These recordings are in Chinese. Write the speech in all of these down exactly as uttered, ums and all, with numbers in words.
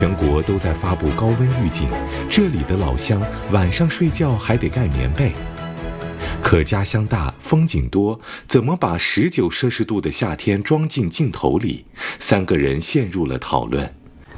全国都在发布高温预警，这里的老乡晚上睡觉还得盖棉被。可家乡大，风景多，怎么把十九摄氏度的夏天装进镜头里？三个人陷入了讨论。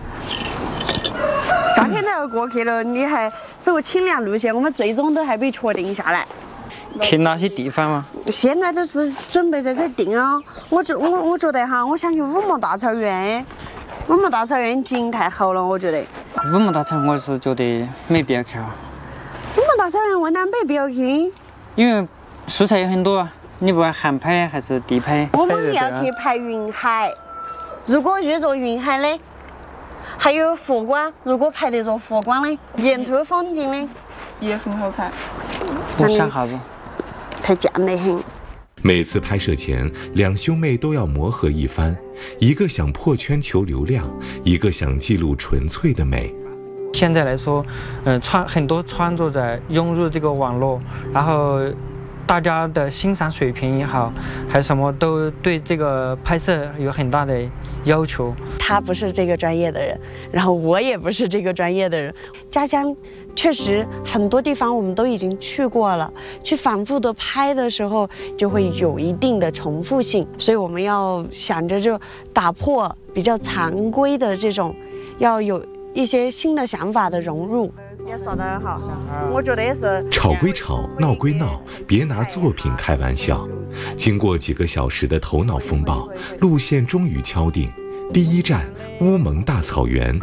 夏天都要过去了，你还走清凉路线，我们最终都还没确定下来。 去哪些地方吗？ 现在都是准备在这定啊。我觉我我觉得哈，我想去五毛大草原。五毛大草原景太好了，我觉得。 五毛大草原我是觉得没必要去啊。 五毛大草原为哪没必要去？ 因为素材有很多啊，你不管航拍的还是地拍的。 我们要去拍云海，如果遇着云海的，还有佛光，如果拍得着佛光的，沿途风景的， 也很好看。 我想啥子？ 太贱得很。 每次拍摄前，两兄妹都要磨合一番，一个想破圈求流量，一个想记录纯粹的美。 现在来说，嗯、呃，创很多创作者涌入这个网络，然后大家的欣赏水平也好，还是什么，都对这个拍摄有很大的要求。 他不是这个专业的人，然后我也不是这个专业的人。家乡确实很多地方我们都已经去过了，去反复的拍的时候就会有一定的重复性，所以我们要想着就打破比较常规的这种，要有一些新的想法的融入。也说得很好，我觉得也是。 吵归吵，闹归闹，别拿作品开玩笑。经过几个小时的头脑风暴，路线终于敲定。第一站，乌蒙大草原。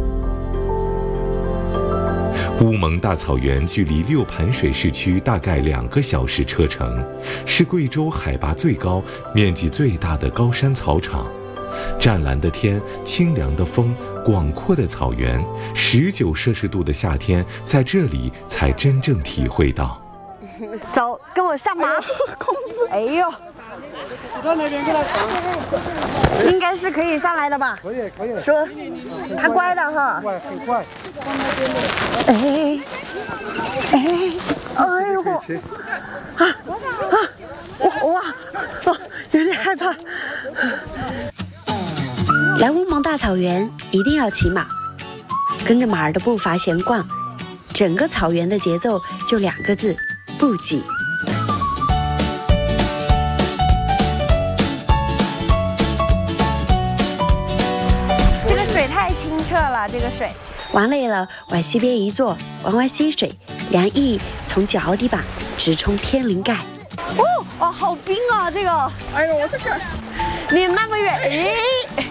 乌蒙大草原距离六盘水市区大概两个小时车程，是贵州海拔最高、面积最大的高山草场。湛蓝的天，清凉的风，广阔的草原，十九摄氏度的夏天，在这里才真正体会到。 走，跟我上马。哎呦，应该是可以上来的吧？ 可以，可以。 说，他乖的哈。 乖，很乖。 哎，哎，哎呦，啊啊，哇哇，有点害怕。来乌蒙大草原一定要骑马，跟着马儿的步伐闲逛，整个草原的节奏就两个字：不挤。这个水太清澈了，这个水。玩累了，往西边一坐，玩玩溪水，凉意从脚底板直冲天灵盖。哦哦，好冰啊！这个， 哎呦，我是看， 离那么远，哎。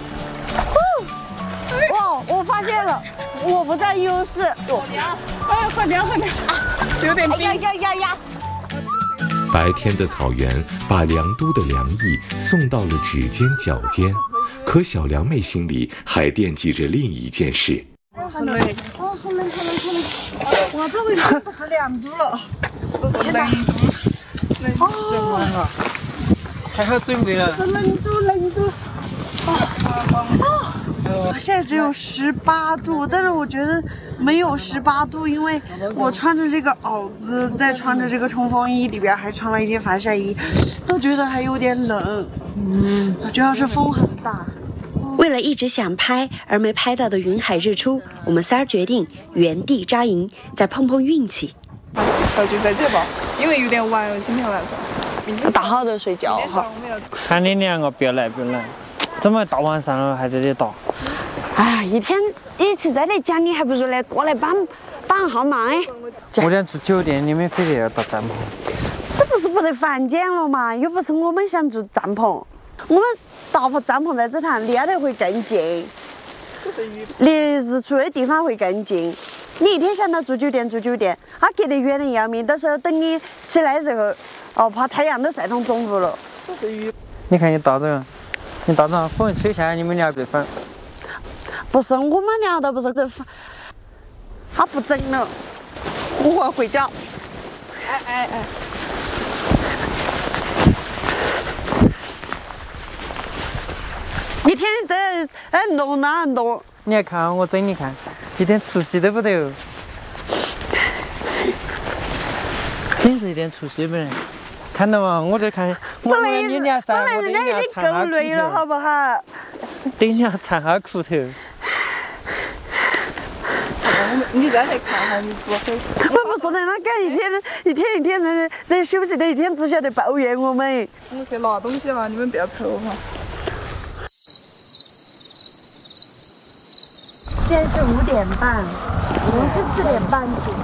哇！我发现了，我不占优势。 哎，快点快点，有点冰。 呀呀呀呀！ 白天的草原把凉都的凉意送到了指尖脚尖，可小凉妹心里还惦记着另一件事。 好累， 哦，好冷好冷好冷！哇，这回真不是凉都了， 这是冷都，冷都啊！ 还好准备了。 是冷都冷都。哦。现在只有十八度，但是我觉得没有十八度，因为我穿着这个袄子，再穿着这个冲锋衣，里边还穿了一件防晒衣，都觉得还有点冷。嗯，主要是风很大。为了一直想拍而没拍到的云海日出，我们仨儿决定原地扎营，再碰碰运气。 那就在这吧，因为有点晚了，今天晚上。 打好的睡觉哈。 喊你两个不要来不要来，怎么大晚上了还在这打？ 哎呀，一天一起在那讲，你还不如来过来帮帮号忙哎。 我俩住酒店，你们非得要搭帐篷？ 这不是不得房间了嘛？又不是我们想住帐篷，我们搭帐篷在这趟离得会更近，离日出的地方会更近。你一天想到住酒店住酒店，啊，隔得远的要命，到时候等你起来的时候，哦，怕太阳都晒成中午了。 你看你搭着，你搭着风一吹下来，你们俩被翻。 不是我们俩的，不是这，他不整了，我要回家。 哎哎哎！ 一天在哎弄哪弄？ 你还看我整？你看，一点出息都不得，真是一点出息没得。看到吗？我这看，我本你俩三， 来人家已经够累了，好不好？ 等一下尝下苦头。 你再来看哈，你只会。 我不说的，那干一天一天一天在在休息的一天，只晓得抱怨我们。 我们去拿东西嘛，你们不要抽哈。 现在是五点半，我们是四点半起。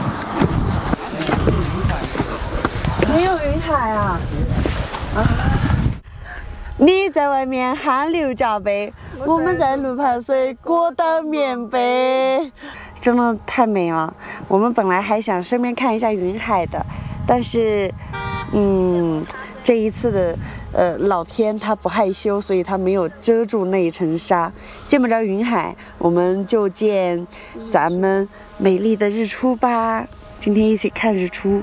没有云海啊！啊！你在外面汗流浃背，我们在泸盘水裹到棉被，真的太美了。我们本来还想顺便看一下云海的，但是，嗯，这一次的呃老天他不害羞，所以他没有遮住那一层纱，见不着云海，我们就见咱们美丽的日出吧。今天一起看日出。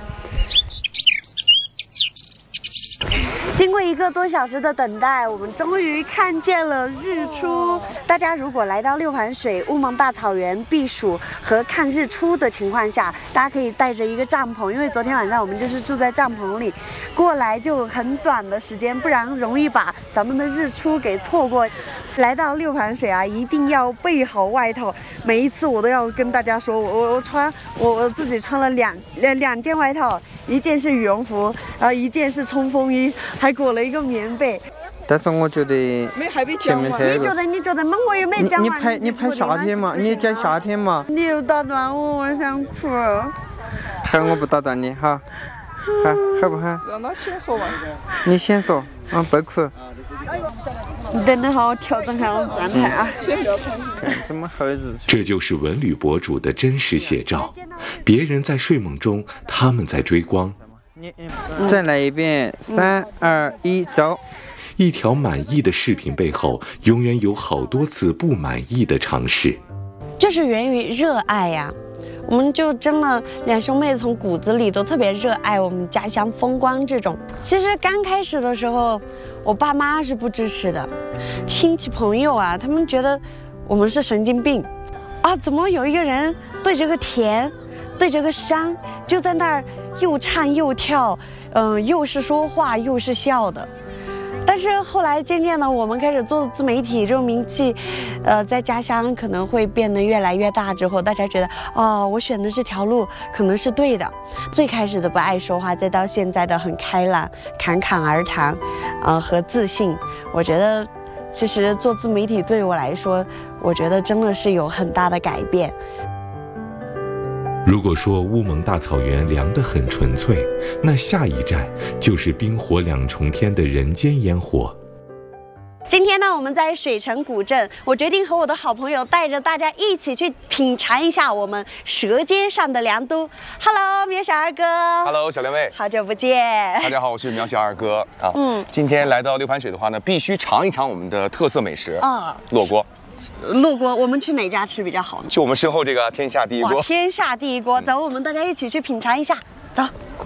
经过一个多小时的等待，我们终于看见了日出。大家如果来到六盘水乌蒙大草原避暑和看日出的情况下，大家可以带着一个帐篷，因为昨天晚上我们就是住在帐篷里，过来就很短的时间，不然容易把咱们的日出给错过。来到六盘水啊，一定要备好外套。每一次我都要跟大家说，我我我穿我我自己穿了两两两件外套，一件是羽绒服，然后一件是冲锋衣，还裹了一个棉被。 但是我觉得前面太你觉得你觉得吗？我又没讲完。 你拍你拍夏天嘛？你讲夏天嘛？ 你又打断我，我想哭。 好，我不打断你哈。好，好不好？ 让他先说嘛。 你先说，啊，不哭。 你等等好，我调整下我状态啊。 看这么好的日子。 这就是文旅博主的真实写照，别人在睡梦中，他们在追光。 再来一遍，三二一，走。 一条满意的视频背后，永远有好多次不满意的尝试。 就是源于热爱呀、啊。我们就真的两兄妹从骨子里都特别热爱我们家乡风光这种。其实刚开始的时候，我爸妈是不支持的，亲戚朋友啊，他们觉得我们是神经病啊，怎么有一个人对着个田，对着个山，就在那儿又唱又跳，嗯、呃，又是说话又是笑的。但是后来渐渐的，我们开始做自媒体，这种名气，呃，在家乡可能会变得越来越大。之后，大家觉得，哦，我选的这条路可能是对的。最开始的不爱说话，再到现在的很开朗、侃侃而谈，呃，和自信。我觉得，其实做自媒体对我来说，我觉得真的是有很大的改变。 如果说乌蒙大草原凉得很纯粹，那下一站就是冰火两重天的人间烟火。 今天呢，我们在水城古镇，我决定和我的好朋友带着大家一起去品尝一下我们舌尖上的凉都。Hello， 苗小二哥。 Hello， 小两位， 好久不见。 大家好，我是苗小二哥啊。 嗯， 今天来到六盘水的话呢，必须尝一尝我们的特色美食啊，烙锅。 烙锅，我们去哪家吃比较好呢？ 就我们身后这个天下第一锅。 天下第一锅，走，我们大家一起去品尝一下，走。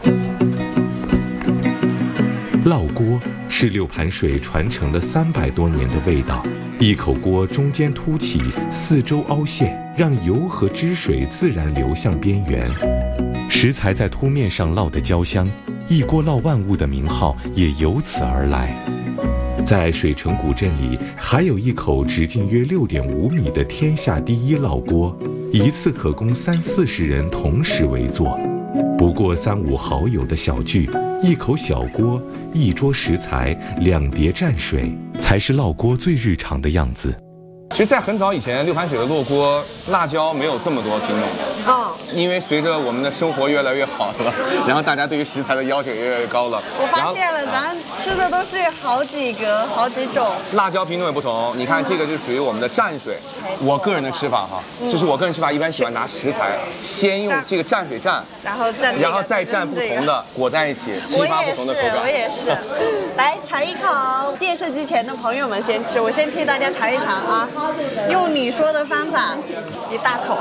烙锅是六盘水传承了三百多年的味道，一口锅中间凸起，四周凹陷，让油和汁水自然流向边缘。食材在凸面上烙得焦香，一锅烙万物的名号也由此而来。在水城古镇里，还有一口直径约六点五米的天下第一烙锅，一次可供三四十人同时围坐。不过三五好友的小聚，一口小锅，一桌食材，两碟蘸水，才是烙锅最日常的样子。 其实，在很早以前，六盘水的烙锅辣椒没有这么多品种的哦，因为随着我们的生活越来越好了，然后大家对于食材的要求也越来越高了。 我发现了，咱吃的都是好几个、好几种。 辣椒品种也不同，你看这个就属于我们的蘸水。我个人的吃法哈，就是我个人吃法一般喜欢拿食材先用这个蘸水蘸， 然后蘸， 然后再蘸不同的裹在一起，激发不同的口感。 我也是，来尝一口。电视机前的朋友们先吃，我先替大家尝一尝啊。用你说的方法，一大口。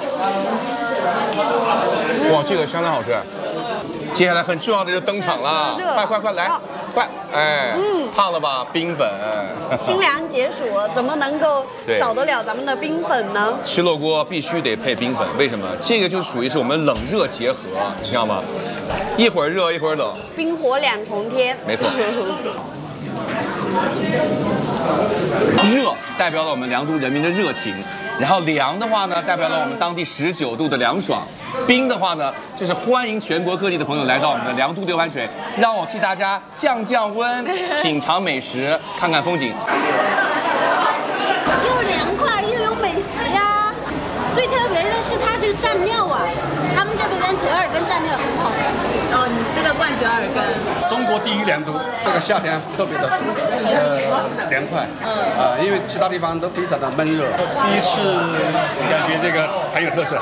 哇，这个相当好吃。接下来很重要的就登场了，快快快来，哦、快！哎，嗯，烫了吧？冰粉。 清凉解暑，怎么能够少得了咱们的冰粉呢？ 吃烙锅必须得配冰粉，为什么？这个就属于是我们冷热结合，你知道吗？一会儿热一会儿冷， 冰火两重天。 没错。热代表了我们凉都人民的热情， 然后凉的话呢，代表了我们当地十九度的凉爽；冰的话呢，就是欢迎全国各地的朋友来到我们的凉都六盘水，让我替大家降降温，品尝美食，看看风景。 又凉快又有美食呀！最特别的是它这个蘸料啊，他们这边的折耳根蘸料很好吃。 哦，你吃得惯折耳根？ 中国第一凉都，这个夏天特别的呃凉快，嗯啊、呃，因为其他地方都非常的闷热，第一次感觉这个很有特色。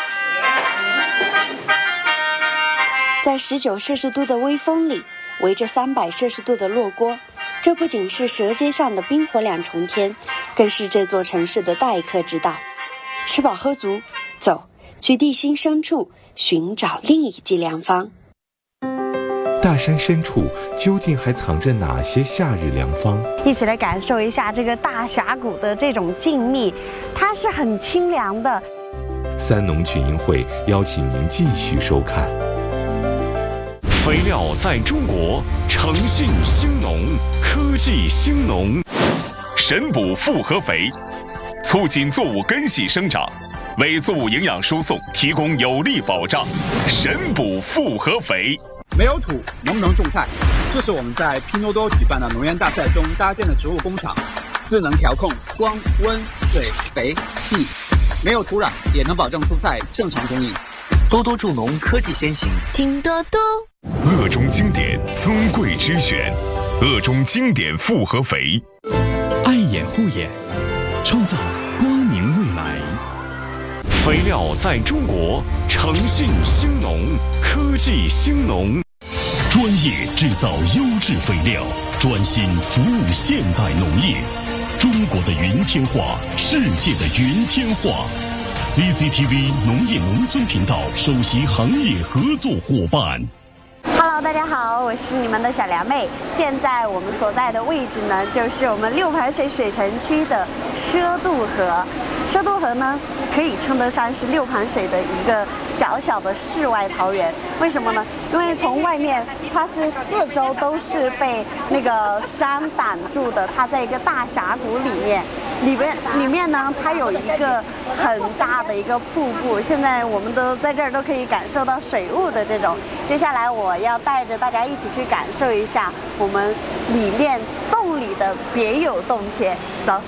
在十九摄氏度的微风里，围着三百摄氏度的箩锅，这不仅是舌尖上的冰火两重天，更是这座城市的待客之道。吃饱喝足，走去地心深处寻找另一剂良方。 大山深处究竟还藏着哪些夏日良方？ 一起来感受一下这个大峡谷的这种静谧，它是很清凉的。 三农群英会邀请您继续收看。 肥料在中国，诚信兴农，科技兴农，神补复合肥，促进作物根系生长，为作物营养输送提供有力保障。神补复合肥。 没有土能不能种菜？这是我们在拼多多举办的农园大赛中搭建的植物工厂，最能调控光、温、水、肥、气，没有土壤也能保证蔬菜正常供应。 多多助农，科技先行， 拼多多。 鄂中经典尊贵之选，鄂中经典复合肥， 爱眼护眼，创造光明未来。 肥料在中国，诚信兴农，科技兴农。 专业制造优质肥料，专心服务现代农业。中国的云天化，世界的云天化。C C T V 农业农村频道首席行业合作伙伴。 Hello， 大家好，我是你们的小凉妹。现在我们所在的位置呢，就是我们六盘水水城区的畲渡河。畲渡河呢，可以称得上是六盘水的一个小小的世外桃源。为什么呢？因为从外面它是四周都是被那个山挡住的，它在一个大峡谷里面，里边里面呢，它有一个很大的一个瀑布。现在我们都在这儿都可以感受到水雾的这种。接下来我要带着大家一起去感受一下我们里面洞里的别有洞天。走。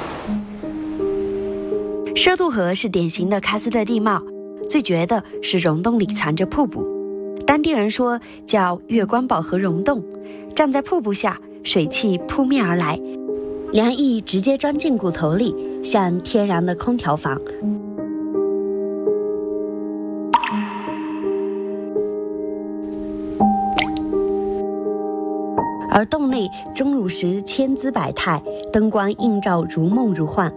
畲渡河是典型的喀斯特地貌，最绝的是溶洞里藏着瀑布，当地人说叫月光宝盒溶洞。站在瀑布下，水汽扑面而来，凉意直接钻进骨头里，像天然的空调房。而洞内钟乳石千姿百态，灯光映照如梦如幻。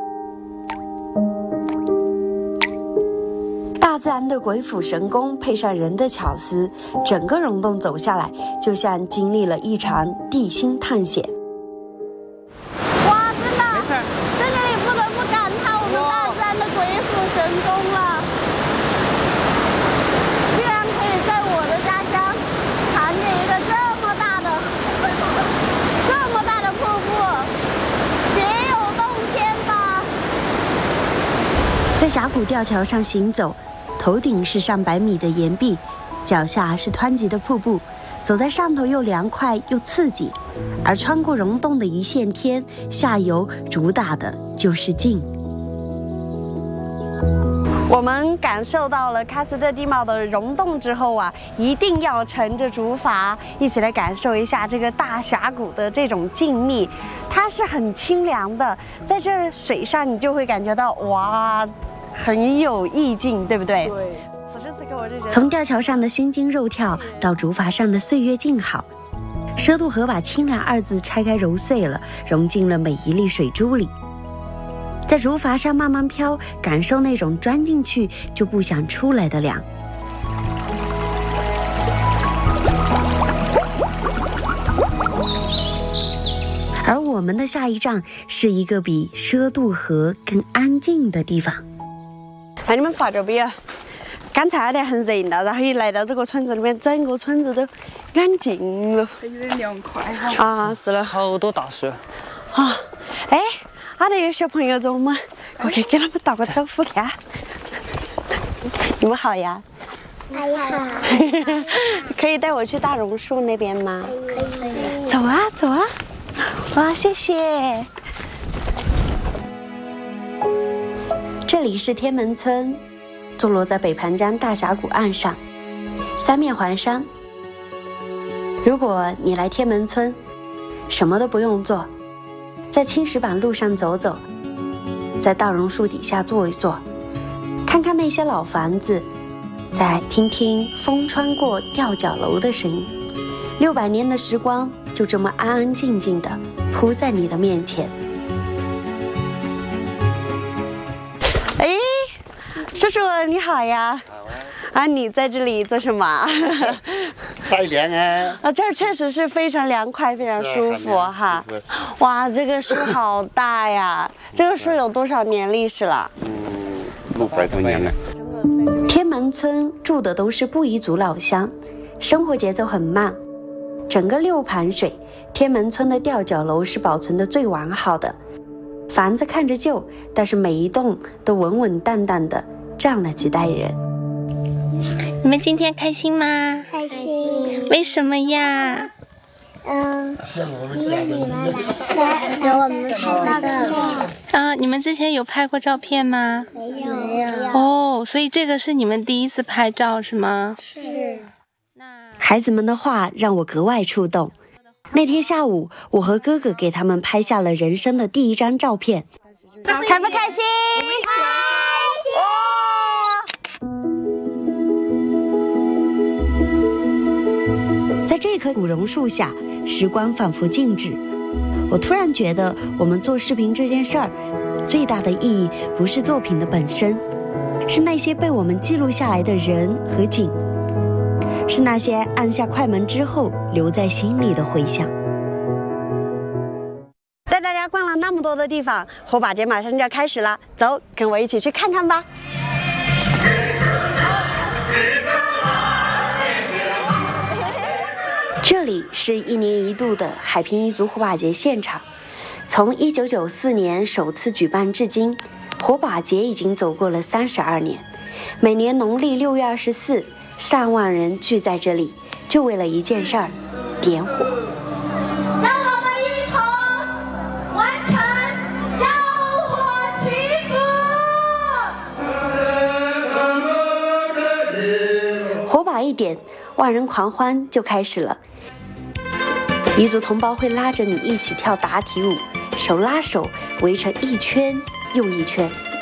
大自然的鬼斧神工配上人的巧思，整个溶洞走下来就像经历了一场地心探险。哇，真的，在这里不得不感叹我们大自然的鬼斧神工了，居然可以在我的家乡藏着一个这么大的这么大的瀑布，别有洞天吧。在峡谷吊桥上行走，头顶是上百米的岩壁，脚下是湍急的瀑布，走在上头又凉快又刺激，而穿过溶洞的一线天，下游主打的就是静。我们感受到了喀斯特地貌的溶洞之后啊，一定要乘着竹筏一起来感受一下这个大峡谷的这种静谧，它是很清凉的，在这水上你就会感觉到哇，很有意境，对不对？对。此时此刻我就觉得，从吊桥上的心惊肉跳到竹筏上的岁月静好，畲渡河把清凉二字拆开揉碎了，融进了每一粒水珠里。在竹筏上慢慢飘，感受那种钻进去就不想出来的凉。而我们的下一站是一个比畲渡河更安静的地方。来，你们发着比，刚才的很热闹，然后一来到这个村子里面，整个村子都安静了， 有点凉快啊，是了， 好多大树啊，哎，啊，那个小朋友子，我们 OK， 给他们打个招呼呀。你们好呀。 哎呀， 可以带我去大榕树那边吗？ 可以。 走啊，走啊。哇，谢谢。这里是天门村，坐落在北盘江大峡谷岸上，三面环山。如果你来天门村，什么都不用做，在青石板路上走走，在大榕树底下坐一坐，看看那些老房子，再听听风穿过吊脚楼的声音，六百年的时光就这么安安静静地铺在你的面前。哎，叔叔你好呀！啊，你在这里做什么？ 晒凉啊！ 啊，这儿确实是非常凉快，非常舒服哈。哇，这个树好大呀！这个树有多少年历史了？ 嗯，六百多年了。 天门村住的都是布依族老乡，生活节奏很慢。整个六盘水，天门村的吊脚楼是保存的最完好的。房子看着旧，但是每一栋都稳稳当当的站了几代人。 你们今天开心吗？ 开心。 为什么呀？ 嗯，因为你们来给我们拍照片。 啊，你们之前有拍过照片吗？ 没有。没有。 哦，所以这个是你们第一次拍照是吗？ 是。 孩子们的话让我格外触动。那天下午，我和哥哥给他们拍下了人生的第一张照片。开不开心？在这棵古榕树下，时光仿佛静止。我突然觉得，我们做视频这件事儿，最大的意义不是作品的本身，是那些被我们记录下来的人和景，是那些按下快门之后留在心里的回响。带大家逛了那么多的地方，火把节马上就要开始了，走，跟我一起去看看吧。这里是一年一度的海平彝族火把节现场，从一九九四年首次举办至今，火把节已经走过了三十二年。每年农历六月二十四，上万人聚在这里，就为了一件事儿——点火。 让我们一同完成绕火祈福。火把一点，万人狂欢就开始了。彝族同胞会拉着你一起跳打体舞，手拉手围成一圈又一圈。